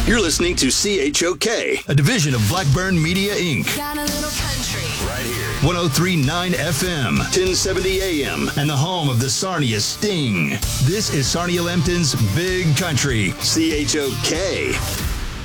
You're listening to CHOK, a division of Blackburn Media, Inc. Got a little country. Right here. 103.9 FM, 1070 AM, and the home of the Sarnia Sting. This is Sarnia Lambton's Big Country, CHOK.